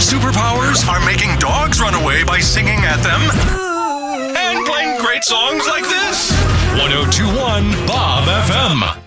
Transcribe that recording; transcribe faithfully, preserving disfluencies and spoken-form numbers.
superpowers are making dogs run away by singing at them and playing great songs like this. one oh two point one Bob F M.